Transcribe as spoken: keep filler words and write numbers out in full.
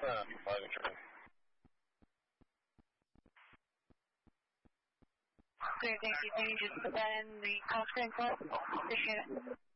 Uh, flying train. Great, thank you. Can you just put that in the call screen for us? Appreciate it.